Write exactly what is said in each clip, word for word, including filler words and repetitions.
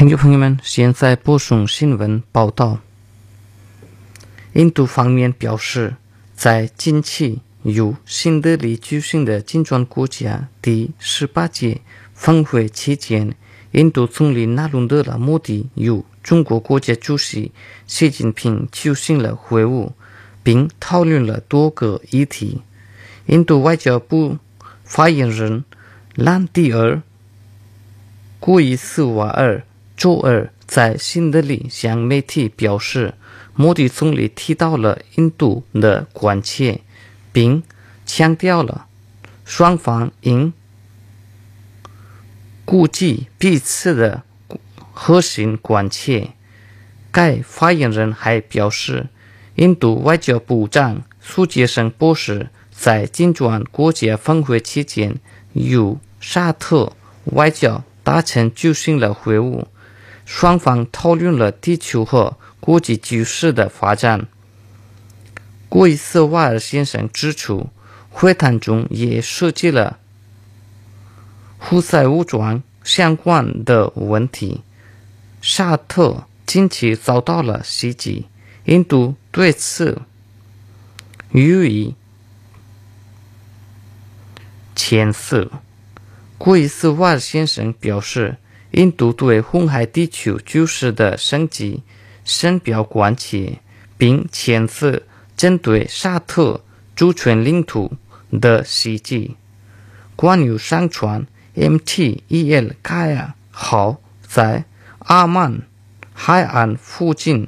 听众朋友们，现在播送新闻报道。印度方面表示，在近期由新德里举行的金砖国家第十八届峰会期间，印度总理纳伦德拉莫迪与中国国家主席习近平举行了会晤，并讨论了多个议题。印度外交部发言人兰蒂尔·古伊斯瓦尔周二在新德里向媒体表示，莫迪总理提到了印度的关切，并强调了双方应顾及彼此的核心关切。该发言人还表示，印度外交部长苏杰生博士在金砖国家峰会期间与沙特外交大臣举行了会晤，双方讨论了地区和国际局势的发展。古伊斯瓦尔先生指出，会谈中也涉及了胡塞武装相关的问题。沙特近期遭到了袭击，印度对此予以谴责。古伊斯瓦尔先生表示，印度对红海地区局势的升级深表关切，并谴责针对沙特主权领土的袭击。关于商船 M T E L 凯亚号在阿曼海岸附近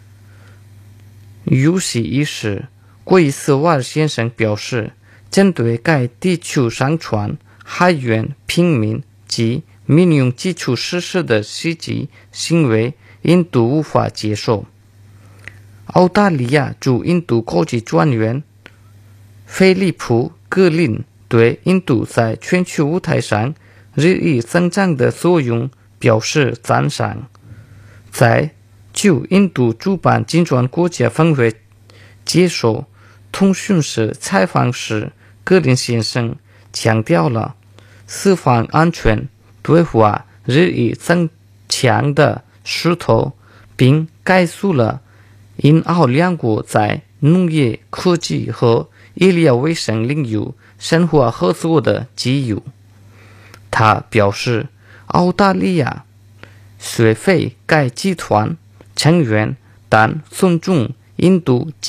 遇袭一事，古伊斯瓦尔先生表示，针对该地区商船、海员、平民及民用基础设施的袭击行为，印度无法接受。澳大利亚驻印度高级专员菲利普·格林对印度在全球舞台上日益增长的作用表示赞赏。在就印度主办金砖国家峰会接受通讯社采访时，格林先生强调了四方安全对话日益增强的势头，并概述了印澳两国在农业、科技和医疗卫生领域深化合作的机遇。他表示，澳大利亚虽非该集团成员，但尊重印度